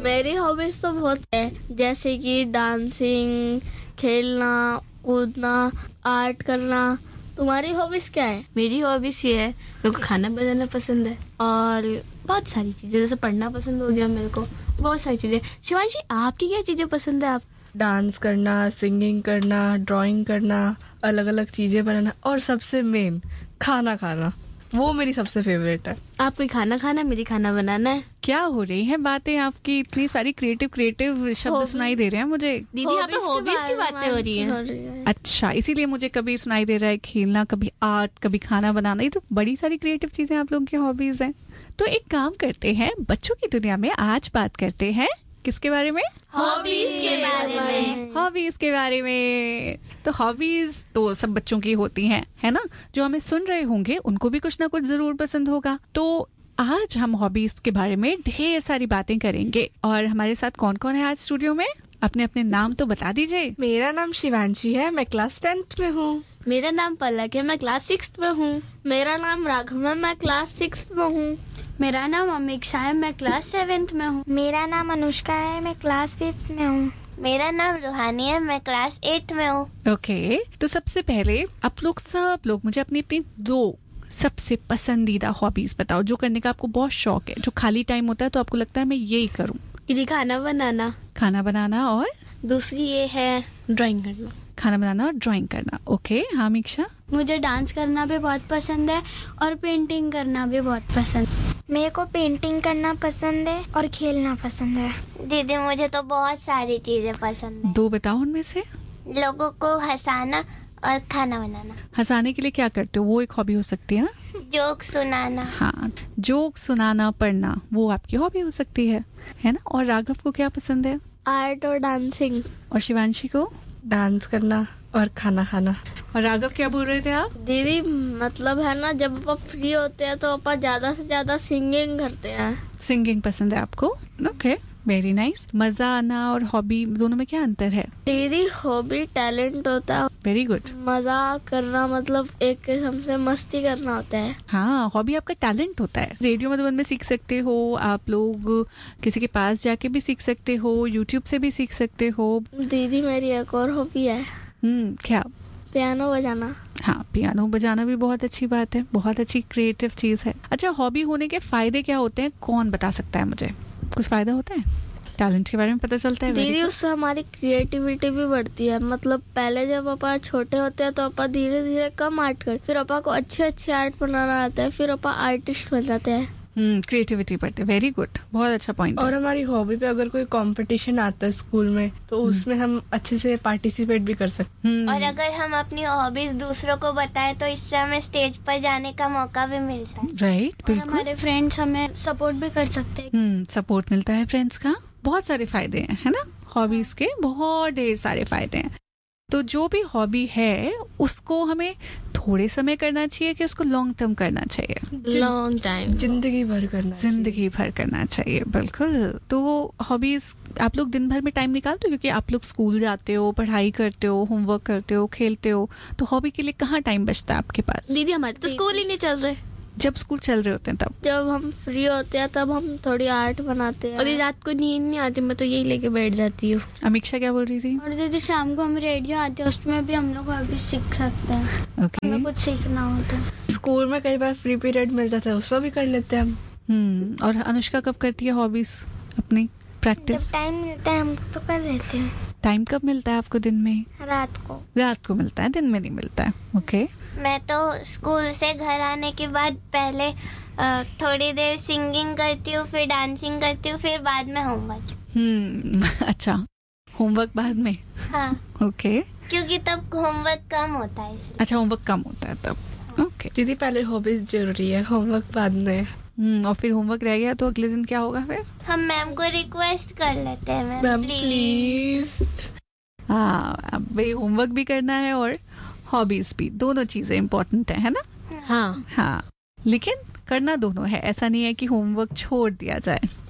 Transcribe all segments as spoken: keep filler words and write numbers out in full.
मेरी हॉबीज तो बहुत है, जैसे कि डांसिंग, खेलना, कूदना, आर्ट करना। तुम्हारी हॉबीज क्या है? मेरी हॉबीज ये है, मेरे को खाना बनाना पसंद है और बहुत सारी चीजें, जैसे पढ़ना पसंद हो गया मेरे को, बहुत सारी चीजें। शिवांशी, आपकी क्या चीजें पसंद है? आप डांस करना, सिंगिंग करना, ड्राइंग करना, अलग अलग चीजें बनाना और सबसे मेन खाना खाना, वो मेरी सबसे फेवरेट है। आपको खाना खाना, मेरी खाना बनाना है। क्या हो रही है बातें आपकी? इतनी सारी क्रिएटिव क्रिएटिव शब्द सुनाई दे रहे हैं मुझे। दीदी, यहाँ पे हॉबीज की बातें हो रही हैं। अच्छा, इसीलिए मुझे कभी सुनाई दे रहा है खेलना, कभी आर्ट, कभी खाना बनाना। ये तो बड़ी सारी क्रिएटिव चीजें आप लोगों की हॉबीज हैं। तो एक काम करते हैं, बच्चों की दुनिया में आज बात करते हैं किसके बारे में? हॉबीज के बारे में। हॉबीज के बारे में। तो हॉबीज तो सब बच्चों की होती हैं, है ना? जो हमें सुन रहे होंगे उनको भी कुछ ना कुछ जरूर पसंद होगा। तो आज हम हॉबीज के बारे में ढेर सारी बातें करेंगे। और हमारे साथ कौन कौन है आज स्टूडियो में? अपने अपने नाम तो बता दीजिए। मेरा नाम शिवांशी है, मैं क्लास टेंथ में हूँ। मेरा नाम पलक है, मैं क्लास सिक्स्थ में हूँ। मेरा नाम राघव है, मैं क्लास सिक्स्थ में हूँ। मेरा नाम अमीक्षा है, मैं क्लास सेवेंथ में हूँ। मेरा नाम अनुष्का है, मैं क्लास फिफ्थ में हूँ। मेरा नाम रूहानी है, मैं क्लास एट में हूँ। ओके, तो सबसे पहले आप लोग सब लोग मुझे अपनी अपनी दो सबसे पसंदीदा हॉबीज बताओ, जो करने का आपको बहुत शौक है, जो खाली टाइम होता है तो आपको लगता है मैं यही करूँ। दीदी, खाना बनाना। खाना बनाना। और दूसरी ये है ड्राइंग करना। खाना बनाना और ड्राइंग करना। ओके, हाँ अमीक्षा? मुझे डांस करना भी बहुत पसंद है और पेंटिंग करना भी बहुत पसंद है। मेरे को पेंटिंग करना पसंद है और खेलना पसंद है। दीदी, मुझे तो बहुत सारी चीजें पसंद है। दो बताओ उनमें से। लोगों को हंसाना और खाना बनाना। हंसाने के लिए क्या करते हो? वो एक हॉबी हो सकती है ना? जोक सुनाना। हाँ, जोक सुनाना, पढ़ना, वो आपकी हॉबी हो सकती है, है ना? और राघव को क्या पसंद है? आर्ट और डांसिंग। और शिवांशी को? डांस करना और खाना खाना। और राघव, क्या बोल रहे थे आप? दीदी, मतलब है ना, जब आप फ्री होते हैं तो आप ज्यादा से ज्यादा सिंगिंग करते हैं। सिंगिंग पसंद है आपको? Okay, very nice. मजा आना और हॉबी दोनों में क्या अंतर है? दीदी, हॉबी टैलेंट होता है। Very good. मजा करना मतलब एक किस्म से मस्ती करना होता है। हाँ, हॉबी आपका टैलेंट होता है। रेडियो मधुबन में सीख सकते हो आप लोग, किसी के पास जाके भी सीख सकते हो, यूट्यूब से भी सीख सकते हो। दीदी, मेरी एक और हॉबी है। हम्म, क्या? पियानो बजाना। हाँ, पियानो बजाना भी बहुत अच्छी बात है, बहुत अच्छी क्रिएटिव चीज है। अच्छा, हॉबी होने के फायदे क्या होते हैं? कौन बता सकता है मुझे? कुछ फायदा होता है? टैलेंट के बारे में पता चलता है दीदी, उससे हमारी क्रिएटिविटी भी बढ़ती है। मतलब पहले जब अपन छोटे होते हैं तो अपन धीरे धीरे कम आर्ट कर, फिर अपन को अच्छे अच्छे आर्ट बनाना आता है, फिर अपन आर्टिस्ट बन जाते हैं। हम्म, क्रिएटिविटी बढ़ती है। वेरी गुड, बहुत अच्छा पॉइंट। और हमारी हॉबी पे अगर कोई कंपटीशन आता है स्कूल में तो उसमें हम अच्छे से पार्टिसिपेट भी कर सकते हैं। और अगर हम अपनी हॉबीज दूसरों को बताएं तो इससे हमें स्टेज पर जाने का मौका भी मिलता है। राइट, और बिल्कुल। हमारे फ्रेंड्स हमें सपोर्ट भी कर सकते हैं। हम्म, सपोर्ट मिलता है फ्रेंड्स का। बहुत सारे फायदे हैं, है ना? हॉबीज के बहुत ढेर सारे फायदे हैं। तो जो भी हॉबी है उसको हमें थोड़े समय करना चाहिए कि उसको लॉन्ग टर्म करना चाहिए? लॉन्ग टाइम, जिंदगी भर करना चाहिए। जिंदगी भर करना चाहिए, बिल्कुल। तो हॉबीज आप लोग दिन भर में टाइम निकालते हो? क्योंकि आप लोग स्कूल जाते हो, पढ़ाई करते हो, होमवर्क करते हो, खेलते हो, तो हॉबी के लिए कहाँ टाइम बचता है आपके पास? दीदी, हमारे तो स्कूल ही नहीं चल रहे। जब स्कूल चल रहे होते हैं तब? जब हम फ्री होते हैं तब हम थोड़ी आर्ट बनाते हैं। और ये रात को नींद नहीं आती, मैं तो यही लेके बैठ जाती हूँ। अमीक्षा क्या बोल रही थी? और दीदी, शाम को हम रेडियो आते हैं, उसमें भी हम लोग अभी सीख सकते हैं। ओके। हमें कुछ सीखना हो तो स्कूल में कई बार फ्री पीरियड मिल जाता है, उसमें भी कर लेते हैं हम। हम्म, और अनुष्का कब करती है हॉबीज अपनी प्रैक्टिस? जब टाइम मिलता है हम तो कर लेते हैं। टाइम कब मिलता है आपको दिन में? रात को। रात को मिलता है, दिन में नहीं मिलता है। ओके। मैं तो स्कूल से घर आने के बाद पहले अ, थोड़ी देर सिंगिंग करती हूँ, फिर डांसिंग करती हूँ, फिर बाद में होमवर्क। हम्म, अच्छा, होमवर्क बाद में? हाँ, ओके। क्योंकि तब होमवर्क कम होता है इसलिए। अच्छा, होमवर्क कम होता है तब। ओके। दीदी, पहले हॉबीज जरूरी है, होमवर्क बाद में। हम्म, और फिर होमवर्क रह गया तो अगले दिन क्या होगा फिर? हम मैम को रिक्वेस्ट कर लेते हैं, मैम मैम प्लीज। प्लीज। हाँ, अब भाई होमवर्क भी करना है और हॉबीज भी, दोनों चीजें इम्पोर्टेंट है, है ना? हाँ हाँ, लेकिन करना दोनों है, ऐसा नहीं है कि होमवर्क छोड़ दिया जाए।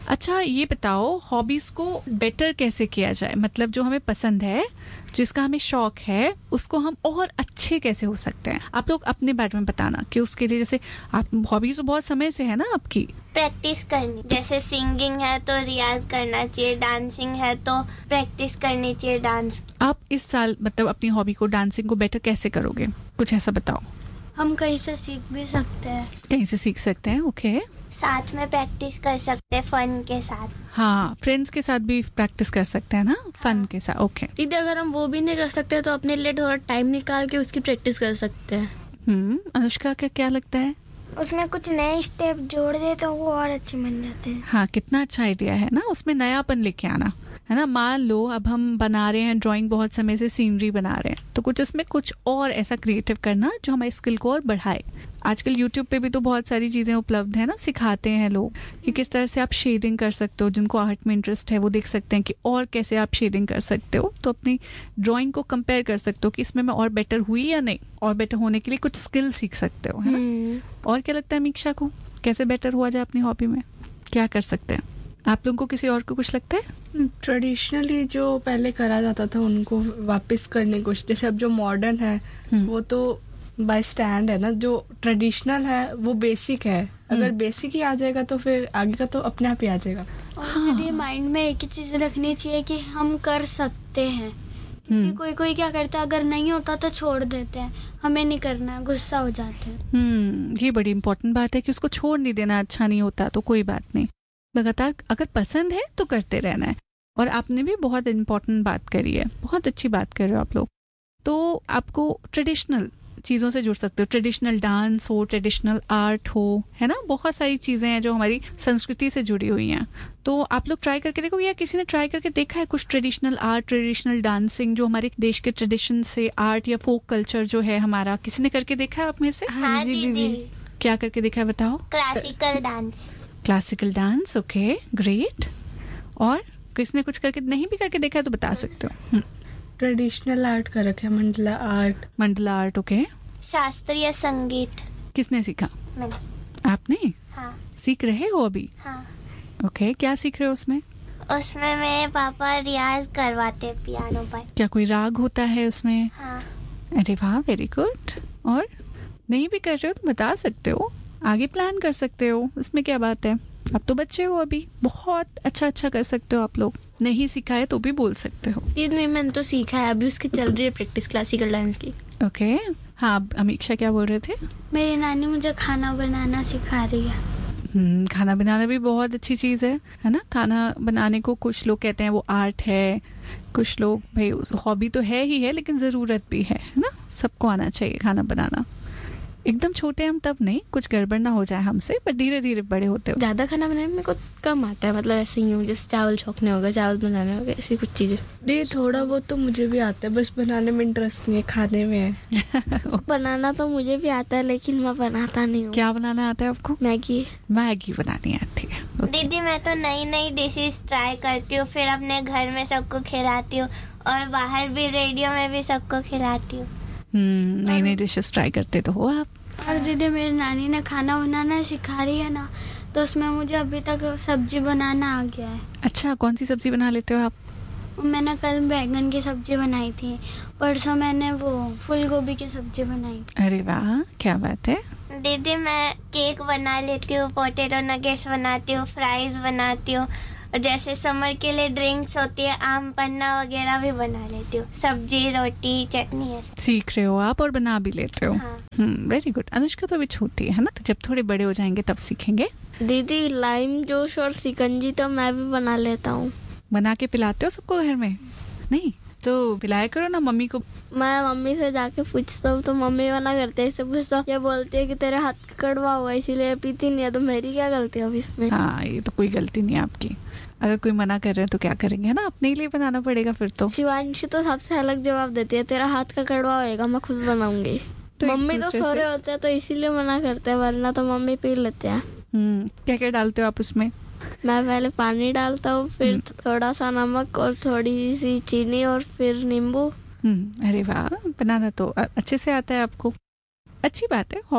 अच्छा ये बताओ, हॉबीज को बेटर कैसे किया जाए? मतलब जो हमें पसंद है, जिसका हमें शौक है, उसको हम और अच्छे कैसे हो सकते हैं? आप लोग अपने बारे में बताना कि उसके लिए, जैसे आप हॉबीज तो बहुत समय से है ना आपकी। प्रैक्टिस करनी, जैसे सिंगिंग है तो रियाज करना चाहिए, डांसिंग है तो प्रैक्टिस करनी चाहिए डांस। आप इस साल मतलब अपनी हॉबी को, डांसिंग को बेटर कैसे करोगे? कुछ ऐसा बताओ। हम कहीं से सीख भी सकते हैं। कहीं से सीख सकते हैं, ओके। साथ में प्रैक्टिस कर सकते हैं फन के साथ। हाँ, फ्रेंड्स के साथ भी प्रैक्टिस कर सकते हैं ना, फन के साथ, ओके। दीदी अगर हम वो भी नहीं कर सकते तो अपने लिए थोड़ा टाइम निकाल के उसकी प्रैक्टिस कर सकते हैं। हम्म अनुष्का का क्या लगता है? उसमें कुछ नए स्टेप जोड़ दे तो वो और अच्छे बन जाते हैं। हाँ, कितना अच्छा आइडिया है ना, उसमें नयापन लेके आना है ना। मान लो अब हम बना रहे हैं ड्राइंग, बहुत समय से सीनरी बना रहे हैं, तो कुछ उसमें कुछ और ऐसा क्रिएटिव करना जो हमारी स्किल को और बढ़ाए। आजकल यूट्यूब पे भी तो बहुत सारी चीजें उपलब्ध है ना, सिखाते हैं लोग कि किस तरह से आप शेडिंग कर सकते हो। जिनको आर्ट में इंटरेस्ट है वो देख सकते हैं कि और कैसे आप शेडिंग कर सकते हो, तो अपनी ड्राइंग को कंपेयर कर सकते हो कि इसमें मैं और बेटर हुई या नहीं, और बेटर होने के लिए कुछ स्किल सीख सकते हो, है ना। और क्या लगता है मीक्षा को, कैसे बेटर हुआ जाए अपनी हॉबी में? क्या कर सकते हैं आप लोगों को? किसी और को कुछ लगता है? ट्रेडिशनली जो पहले करा जाता था उनको वापस करने की कोशिश। जैसे अब जो मॉडर्न है वो तो बाय स्टैंड है ना, जो ट्रेडिशनल है वो बेसिक है। अगर बेसिक ही आ जाएगा तो फिर आगे का तो अपने आप ही आ जाएगा। और हाँ। माइंड में एक ही चीज रखनी चाहिए कि हम कर सकते हैं। क्योंकि कोई कोई क्या करता है, अगर नहीं होता तो छोड़ देते हैं, हमें नहीं करना, गुस्सा हो जाते हैं। हम्म ये बड़ी इंपॉर्टेंट बात है कि उसको छोड़ नहीं देना। अच्छा नहीं होता तो कोई बात नहीं, लगातार अगर पसंद है तो करते रहना है। और आपने भी बहुत इंपॉर्टेंट बात करी है, बहुत अच्छी बात कर रहे हो आप लोग। तो आपको ट्रेडिशनल चीज़ों से जुड़ सकते हो, ट्रेडिशनल डांस हो, ट्रेडिशनल आर्ट हो, है ना। बहुत सारी चीज़ें हैं जो हमारी संस्कृति से जुड़ी हुई हैं। तो आप लोग ट्राई करके देखो, या किसी ने ट्राई करके देखा है कुछ ट्रेडिशनल आर्ट, ट्रेडिशनल डांसिंग, जो हमारे देश के ट्रेडिशन से आर्ट या फोक कल्चर जो है हमारा, किसी ने करके देखा है आप में से? हाँ दीदी। क्या करके देखा है बताओ? Classical dance. Classical dance, okay, great. और किसने कुछ करके नहीं भी करके देखा है तो बता सकते हो। ट्रेडिशनल आर्ट कर रखे, Mandla art. Mandla art, okay. शास्त्रीय संगीत किसने सीखा? मैंने। आपने? हाँ। सीख रहे हो अभी? हाँ। ओके, क्या सीख रहे हो उसमें? उसमें मेरे पापा रियाज करवाते हैं पियानो पर। क्या कोई राग होता है उसमें? हाँ। अरे वाह, वेरी गुड। और नहीं भी कर रहे हो तो बता सकते हो, आगे प्लान कर सकते हो, इसमें क्या बात है। अब तो बच्चे हो अभी, बहुत अच्छा अच्छा कर सकते हो आप लोग। नहीं सीखा है तो भी बोल सकते हो। ये नहीं, मैंने तो सीखा है, अभी उसकी चल रही है प्रैक्टिस क्लासिकल डांस की। ओके, हाँ अमीक्षा क्या बोल रहे थे? मेरी नानी मुझे खाना बनाना सिखा रही है। हम्म खाना बनाना भी बहुत अच्छी चीज़ है, है ना। खाना बनाने को कुछ लोग कहते हैं वो आर्ट है, कुछ लोग भाई हॉबी तो है ही है लेकिन ज़रूरत भी है, है ना। सबको आना चाहिए खाना बनाना। एकदम छोटे हम तब नहीं, कुछ गड़बड़ ना हो जाए हमसे, पर धीरे धीरे बड़े होते हो। ज्यादा खाना बनाने में मेरे को कम आता है, मतलब ऐसे ही हूँ, जैसे चावल छोकने होगा, चावल बनाने होगा, ऐसी कुछ चीजें। ये थोड़ा बहुत तो मुझे भी आता है, बस बनाने में इंटरेस्ट नहीं है, खाने में है। बनाना तो मुझे भी आता है लेकिन मैं बनाता नहीं हूँ। क्या बनाना आता है आपको? मैगी। मैगी बनानी आती है। दीदी मैं तो नई नई डिशेस ट्राई करती हूँ, फिर अपने घर में सबको खिलाती हूँ और बाहर भी रेडियो में भी सबको खिलाती हूँ। हम्म नई नई डिशेस ट्राई करते तो हो आप। और दीदी मेरी नानी ने खाना बनाना सिखा रही है ना, तो उसमें मुझे अभी तक सब्जी बनाना आ गया है। अच्छा, कौन सी सब्जी बना लेते हो आप? मैंने कल बैगन की सब्जी बनाई थी, परसों मैंने वो फूल गोभी की सब्जी बनाई। अरे वाह, क्या बात है। दीदी मैं केक बना लेती हूँ, पोटैटो नगेट्स बनाती हूँ, फ्राइज बनाती हूँ, जैसे समर के लिए ड्रिंक्स होती है, आम पन्ना वगैरह भी बना लेती हूँ, सब्जी रोटी चटनी है। सीख रहे हो आप और बना भी लेते हो। हाँ। हम्म वेरी गुड। अनुष्का तो अभी छोटी है ना, तो जब थोड़े बड़े हो जाएंगे तब सीखेंगे। दीदी लाइम जूस और शिकंजी तो मैं भी बना लेता हूँ। बना के पिलाते हो सबको घर में? नहीं तो पिलाया करो ना मम्मी को। मैं मम्मी से जाके पूछता हूँ तो मम्मी मना करते है, इससे पूछता हूँ, ये बोलती है कि तेरे हाथ का कड़वा हुआ इसीलिए पीती नहीं है, तो मेरी क्या गलती है अब इसमें? हाँ, ये तो कोई गलती नहीं है आपकी। अगर कोई मना कर रहे हैं तो क्या करेंगे, है ना, अपने लिए बनाना पड़ेगा फिर तो। शिवांशी तो सबसे अलग जवाब देती है, तेरा हाथ का कड़वा होएगा मैं खुद बनाऊंगी। तो मम्मी तो सो रहे होते हैं तो इसीलिए मना करते हैं, वरना तो मम्मी पी लेते हैं। हम्म क्या क्या डालते हो आप उसमें? मैं पहले पानी डालता हूँ, फिर थोड़ा सा नमक और थोड़ी सी चीनी और फिर नींबू। हम्म अरे वाह, बनाना तो अच्छे से आता है आपको, अच्छी बात है। और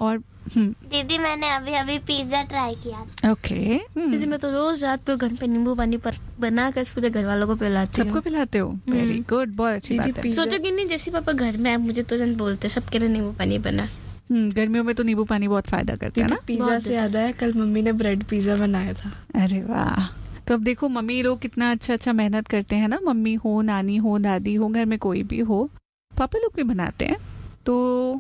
हम्म, दीदी मैंने अभी अभी पिज्जा ट्राई किया। ओके। हम्म, दीदी मैं तो रोज रात को घर पे नींबू पानी पर बना कर पूरे घर वालों को पिलाती सबको हूँ। पिलाते हो? वेरी गुड, बहुत अच्छी दीदी बात है। पिज्जा सोचो कि नहीं, जैसे पापा घर में आए मुझे तुरंत बोलते सबके लिए नींबू पानी बना। हम्म, गर्मियों में तो नींबू पानी बहुत फायदा करता है दीदी ना। पिज्जा बहुत से याद आया, कल मम्मी ने ब्रेड पिज्जा बनाया था। अरे वाह, तो अब देखो मम्मी लोग कितना अच्छा अच्छा मेहनत करते हैं ना। मम्मी हो, नानी हो, दादी हो, घर में कोई भी हो, पापा लोग भी बनाते हैं तो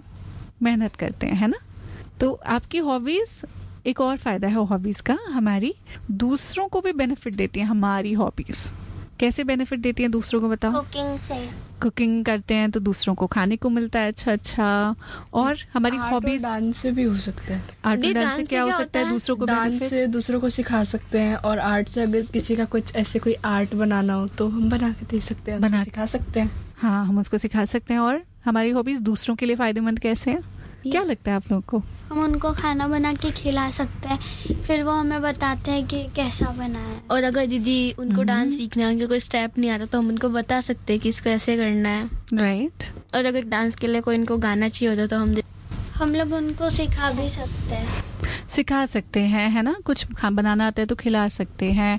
मेहनत करते हैं, है ना। तो आपकी हॉबीज, एक और फायदा है हॉबीज का, हमारी दूसरों को भी बेनिफिट देती है। हमारी हॉबीज कैसे बेनिफिट देती हैं दूसरों को, बताओ। कुकिंग से कुकिंग करते हैं तो दूसरों को खाने को मिलता है अच्छा अच्छा। और हमारी आर्ट और हॉबीज, डांस से भी हो सकता है। आर्ट दी, और डांस डांस से से क्या हो क्या सकता है होता है? दूसरों को डांस बेनिफिट। से दूसरों को सिखा सकते हैं, और आर्ट से अगर किसी का कुछ ऐसे कोई आर्ट बनाना हो तो हम बना के दे सकते हैं, बना- बना सिखा सकते हैं। हाँ, हम उसको सिखा सकते हैं। और हमारी हॉबीज दूसरों के लिए फायदेमंद कैसे हैं, क्या लगता है आप लोगों को? हम उनको खाना बना के खिला सकते हैं, फिर वो हमें बताते हैं कि कैसा बना है। और अगर दीदी उनको डांस सीखना है, उनको कोई स्टेप नहीं आता तो हम उनको बता सकते हैं कि इसको ऐसे करना है। राइट। और अगर डांस के लिए कोई इनको गाना चाहिए होता तो हम दे- हम लोग उनको सिखा भी सकते हैं। सिखा सकते हैं, है ना। कुछ खा बनाना आता है तो खिला सकते हैं।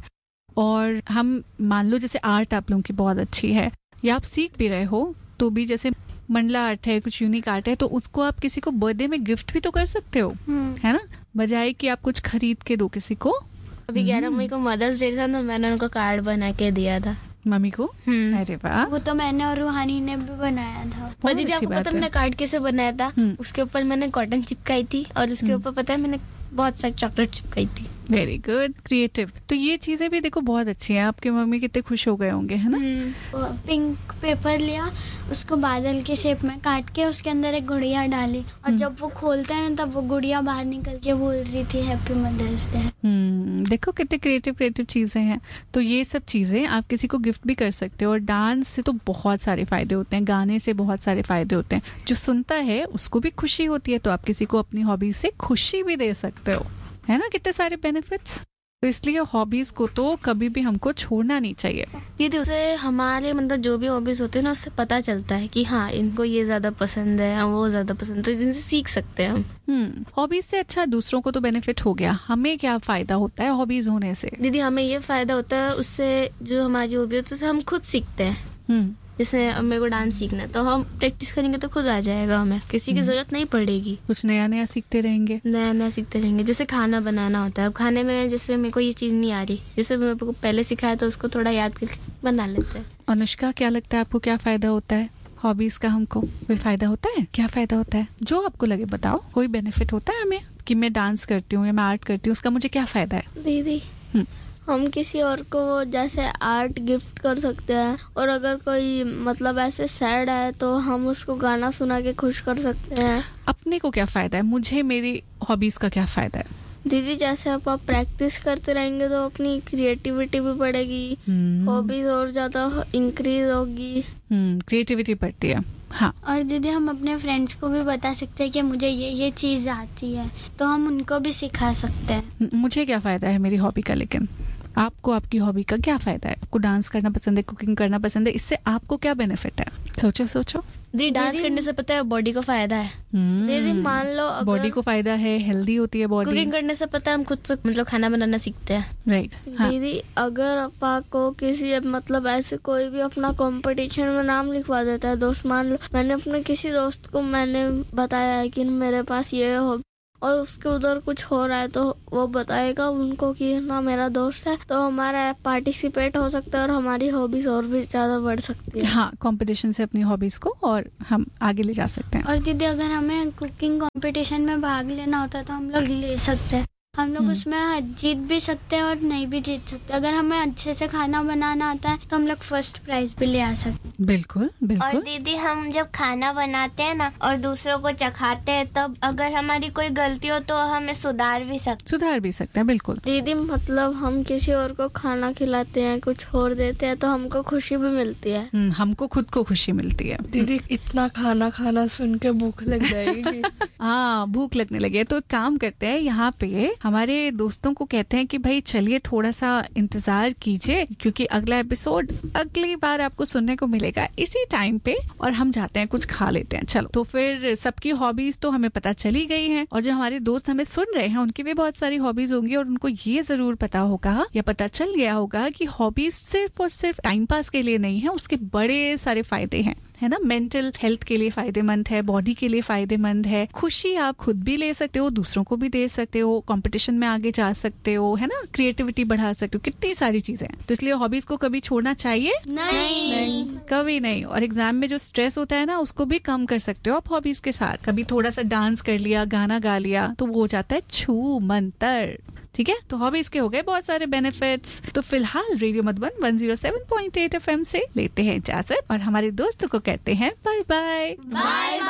और हम मान लो जैसे आर्ट आप लोगों की बहुत अच्छी है, या आप सीख भी रहे हो तो भी, जैसे मंडला आर्ट है, कुछ यूनिक आर्ट है, तो उसको आप किसी को बर्थडे में गिफ्ट भी तो कर सकते हो, हम्म, है ना। बजाय कि आप कुछ खरीद के दो किसी को। अभी ग्यारह मई को मदर्स डे था ना, मैंने उनको कार्ड बना के दिया था। मम्मी को। हम्म। अरे वाह, वो तो मैंने और रूहानी ने भी बनाया था। और बहुत दीदी अच्छी आपको बात पता है। मैंने कार्ड कैसे बनाया था? हम्म। उसके ऊपर मैंने कॉटन चिपकाई थी और उसके ऊपर पता है मैंने बहुत सारी चॉकलेट चिपकाई थी। Very good, creative. तो ये चीजें भी देखो बहुत अच्छी हैं। आपके मम्मी कितने खुश हो गए होंगे, है ना। वो पिंक पेपर लिया, उसको बादल के शेप में काट के उसके अंदर एक गुड़िया डाली, और जब वो खोलता है ना तब वो गुड़िया बाहर निकल के बोल रही थी हैप्पी मदर्स डे। हम्म, देखो कितने क्रिएटिव क्रिएटिव चीजें हैं। तो ये सब चीजें आप किसी को गिफ्ट भी कर सकते हो। और डांस से तो बहुत सारे फायदे होते हैं, गाने से बहुत सारे फायदे होते हैं। जो सुनता है उसको भी खुशी होती है, तो आप किसी को अपनी हॉबी से खुशी भी दे सकते हो, है ना। कितने सारे बेनिफिट्स। तो इसलिए हॉबीज को तो कभी भी हमको छोड़ना नहीं चाहिए। दीदी उसे हमारे मतलब जो भी हॉबीज होते हैं ना, उससे पता चलता है कि हाँ इनको ये ज्यादा पसंद है, वो ज्यादा पसंद है, तो इनसे सीख सकते हैं हम। हम्म, हॉबीज से अच्छा दूसरों को तो बेनिफिट हो गया, हमें क्या फायदा होता है हॉबीज होने से? दीदी हमें ये फायदा होता है उससे, जो हमारी हॉबी होती है उससे हम खुद सीखते हैं। हम्म, जैसे अब मेरे को डांस सीखना है तो हम प्रैक्टिस करेंगे तो खुद आ जाएगा, हमें किसी की जरूरत नहीं पड़ेगी। कुछ नया नया सीखते रहेंगे। नया नया सीखते रहेंगे। जैसे खाना बनाना होता है, अब खाने में जैसे मेरे को ये चीज नहीं आ रही, जैसे मेरे को पहले सिखाया तो उसको थोड़ा याद करके बना लेते हैं। अनुष्का, क्या लगता है आपको, क्या फायदा होता है हॉबीज का? हमको कोई फायदा होता है? क्या फायदा होता है जो आपको लगे, बताओ। कोई बेनिफिट होता है हमें कि मैं डांस करती हूँ या मैं आर्ट करती हूँ, उसका मुझे क्या फायदा है? दीदी, हम्म। हम किसी और को वो जैसे आर्ट गिफ्ट कर सकते हैं, और अगर कोई मतलब ऐसे सैड है तो हम उसको गाना सुना के खुश कर सकते हैं। अपने को क्या फायदा है, मुझे मेरी हॉबीज का क्या फायदा है? दीदी जैसे आप आप प्रैक्टिस करते रहेंगे तो अपनी क्रिएटिविटी भी बढ़ेगी, हम्म, हॉबीज और ज्यादा इंक्रीज होगी। हम्म, क्रिएटिविटी बढ़ती है। हाँ, और दीदी हम अपने फ्रेंड्स को भी बता सकते हैं कि मुझे ये ये चीज़ आती है, तो हम उनको भी सिखा सकते हैं। मुझे क्या फायदा है मेरी हॉबी का, लेकिन आपको आपकी हॉबी का क्या फायदा है? आपको डांस करना पसंद है, कुकिंग करना पसंद है, इससे आपको क्या बेनिफिट है? सोचो सोचो। दीदी डांस करने से पता है बॉडी को फायदा है, दीदी मान लो अगर बॉडी को फायदा है, हेल्दी होती है बॉडी। कुकिंग करने से पता है हम खुद से मतलब खाना बनाना सीखते हैं। राइट। हाँ, दीदी अगर अपा को किसी मतलब ऐसे कोई भी अपना कंपटीशन में नाम लिखवा देता है दोस्त, मान लो मैंने अपने किसी दोस्त को मैंने बताया है कि मेरे पास ये हो, और उसके उधर कुछ हो रहा है तो वो बताएगा उनको कि ना मेरा दोस्त है, तो हमारा पार्टिसिपेट हो सकता है और हमारी हॉबीज और भी ज्यादा बढ़ सकती है। हाँ, कंपटीशन से अपनी हॉबीज को और हम आगे ले जा सकते हैं। और दीदी अगर हमें कुकिंग कंपटीशन में भाग लेना होता है तो हम लोग ले सकते हैं। हम लोग उसमें जीत भी सकते हैं और नहीं भी जीत सकते। अगर हमें अच्छे से खाना बनाना आता है तो हम लोग फर्स्ट प्राइज भी ले आ सकते हैं। बिल्कुल और बिल्कुल। दीदी हम जब खाना बनाते हैं ना और दूसरों को चखाते हैं, तब अगर हमारी कोई गलती हो तो हमें सुधार भी सकते सुधार भी सकते हैं, बिल्कुल। दीदी मतलब हम किसी और को खाना खिलाते हैं, कुछ और देते हैं तो हमको खुशी भी मिलती है। हम्म, हमको खुद को खुशी मिलती है। दीदी इतना खाना खाना सुन के भूख लग जाएगी। हाँ, भूख लगने लगी है तो एक काम करते हैं, यहाँ पे हमारे दोस्तों को कहते हैं कि भाई चलिए थोड़ा सा इंतजार कीजिए, क्योंकि अगला एपिसोड अगली बार आपको सुनने को मिलेगा इसी टाइम पे, और हम जाते हैं कुछ खा लेते हैं। चलो, तो फिर सबकी हॉबीज तो हमें पता चली गई हैं, और जो हमारे दोस्त हमें सुन रहे हैं उनकी भी बहुत सारी हॉबीज होंगी, और उनको ये जरूर पता होगा या पता चल गया होगा कि हॉबीज सिर्फ और सिर्फ टाइम पास के लिए नहीं है, उसके बड़े सारे फायदे हैं, है ना। मेंटल हेल्थ के लिए फायदेमंद है, बॉडी के लिए फायदेमंद है, खुशी आप खुद भी ले सकते हो, दूसरों को भी दे सकते हो, कंपटीशन में आगे जा सकते हो, है ना, क्रिएटिविटी बढ़ा सकते हो, कितनी सारी चीजें हैं। तो इसलिए हॉबीज को कभी छोड़ना चाहिए नहीं, नहीं, कभी नहीं। और एग्जाम में जो स्ट्रेस होता है ना, उसको भी कम कर सकते हो आप हॉबीज के साथ। कभी थोड़ा सा डांस कर लिया, गाना गा लिया, तो वो हो जाता है छू मंतर। ठीक है, तो हॉबीज के हो गए बहुत सारे बेनिफिट्स। तो फिलहाल radio Madhuban one zero seven point eight FM से लेते हैं इजाजत, और हमारे दोस्तों को कहते हैं बाय बाय। बाय।